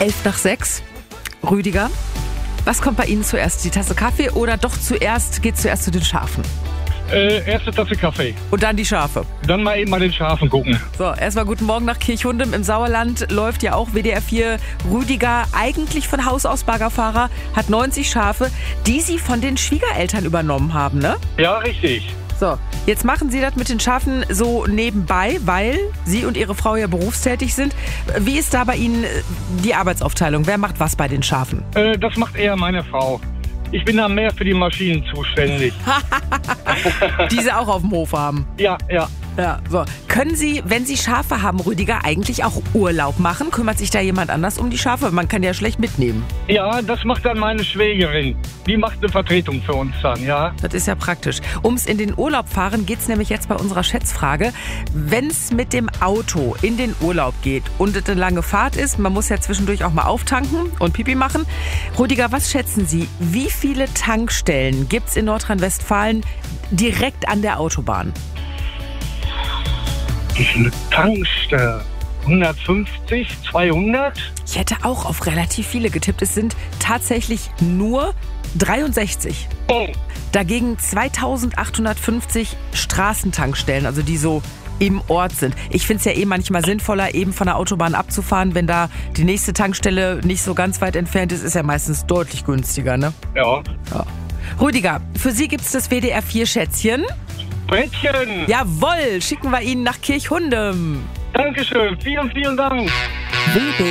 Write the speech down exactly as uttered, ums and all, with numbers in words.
Elf nach sechs. Rüdiger, was kommt bei Ihnen zuerst? Die Tasse Kaffee oder doch zuerst, geht zuerst zu den Schafen? Äh, erste Tasse Kaffee. Und dann die Schafe. Dann mal eben mal den Schafen gucken. So, erstmal guten Morgen nach Kirchhundem. Im Sauerland läuft ja auch W D R vier. Rüdiger, eigentlich von Haus aus Baggerfahrer, hat neunzig Schafe, die Sie von den Schwiegereltern übernommen haben, ne? Ja, richtig. So, jetzt machen Sie das mit den Schafen so nebenbei, weil Sie und Ihre Frau ja berufstätig sind. Wie ist da bei Ihnen die Arbeitsaufteilung? Wer macht was bei den Schafen? Äh, das macht eher meine Frau. Ich bin da mehr für die Maschinen zuständig. Die Sie auch auf dem Hof haben. Ja, ja. Ja, so. Können Sie, wenn Sie Schafe haben, Rüdiger, eigentlich auch Urlaub machen? Kümmert sich da jemand anders um die Schafe? Man kann die ja schlecht mitnehmen. Ja, das macht dann meine Schwägerin. Die macht eine Vertretung für uns dann, ja. Das ist ja praktisch. Ums in den Urlaub fahren geht's nämlich jetzt bei unserer Schätzfrage. Wenn's mit dem Auto in den Urlaub geht und es eine lange Fahrt ist, man muss ja zwischendurch auch mal auftanken und Pipi machen. Rüdiger, was schätzen Sie? Wie viele Tankstellen gibt's in Nordrhein-Westfalen direkt an der Autobahn? Wie viele Tankstellen? hundertfünfzig, zweihundert? Ich hätte auch auf relativ viele getippt. Es sind tatsächlich nur dreiundsechzig. Oh. Dagegen zweitausendachthundertfünfzig Straßentankstellen, also die so im Ort sind. Ich finde es ja eh manchmal sinnvoller, eben von der Autobahn abzufahren, wenn da die nächste Tankstelle nicht so ganz weit entfernt ist, ist ja meistens deutlich günstiger, ne? Ja. Ja. Rüdiger, für Sie gibt's das W D R vier Schätzchen. Brettchen! Jawohl, schicken wir Ihnen nach Kirchhundem. Dankeschön, vielen, vielen Dank. W D